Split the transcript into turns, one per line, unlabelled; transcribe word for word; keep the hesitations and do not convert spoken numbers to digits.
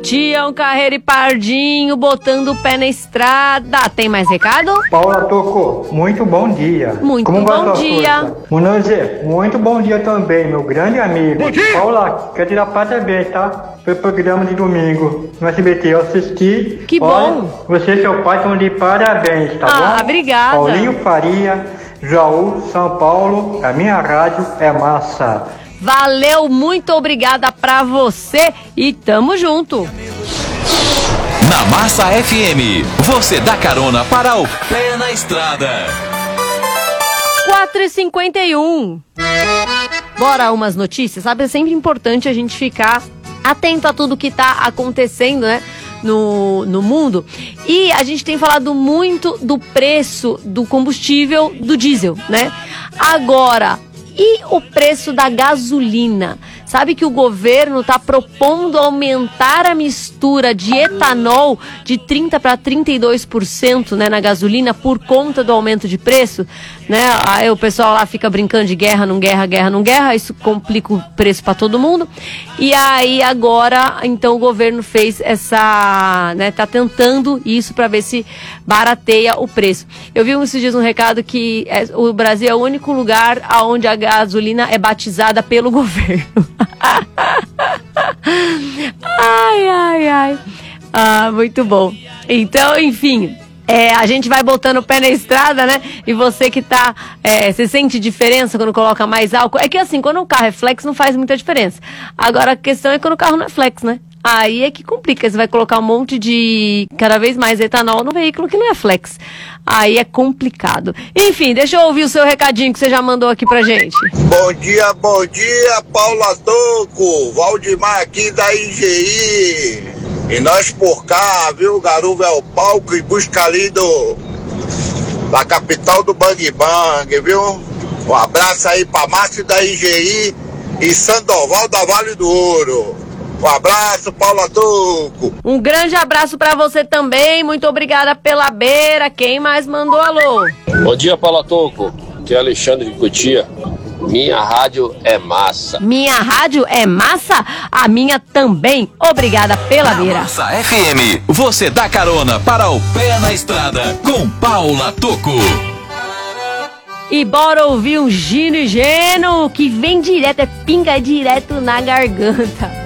Tião Carreiro e Pardinho botando o pé na estrada. Tem mais recado?
Paula Toco, muito bom dia.
Muito
Como
bom dia.
Munozê, muito bom dia também, meu grande amigo. Bom dia. Paula, quero te dar parabéns, tá? Pelo programa de domingo no S B T, eu assisti.
Que
Olha,
bom.
você e seu pai estão de parabéns, tá
ah,
bom?
Ah, obrigada.
Paulinho Faria, Jaú, São Paulo, a minha rádio é massa.
Valeu, muito obrigada pra você e tamo junto.
Na Massa F M, você dá carona para o pé na estrada.
quatro e cinquenta e um. Bora umas notícias, sabe? É sempre importante a gente ficar atento a tudo que tá acontecendo, né? No, no mundo. E a gente tem falado muito do preço do combustível do diesel, né? Agora, e o preço da gasolina? Sabe que o governo está propondo aumentar a mistura de etanol de trinta para trinta e dois por cento, né, na gasolina por conta do aumento de preço, né? Aí o pessoal lá fica brincando de guerra, não guerra, guerra, não guerra, isso complica o preço para todo mundo. E aí agora, então o governo fez essa, né, tá tentando isso para ver se barateia o preço. Eu vi esses dias um recado que é, o Brasil é o único lugar onde a gasolina é batizada pelo governo. Ai, ai, ai. Ah, muito bom. Então, enfim, é, a gente vai botando o pé na estrada, né? E você que tá... É, você sente diferença quando coloca mais álcool? É que assim, quando o carro é flex, não faz muita diferença. Agora, a questão é quando o carro não é flex, né? Aí é que complica, você vai colocar um monte de, cada vez mais, etanol no veículo que não é flex. Aí é complicado. Enfim, deixa eu ouvir o seu recadinho que você já mandou aqui pra gente.
Bom dia, bom dia, Paula Toco, Valdemar aqui da I G I. E nós por cá, viu, Garuva é o palco e busca ali do, da capital do Bang Bang, viu? Um abraço aí pra Márcio da I G I e Sandoval da Vale do Ouro. Um abraço, Paula Toco.
Um grande abraço pra você também. Muito obrigada pela beira. Quem mais mandou alô?
Bom dia, Paula Toco. Aqui é Alexandre de Cotia. Minha rádio é massa.
Minha rádio é massa? A minha também. Obrigada pela beira.
Massa F M, você dá carona para o pé na estrada com Paula Toco.
E bora ouvir um Gino e Geno que vem direto, é pinga direto na garganta.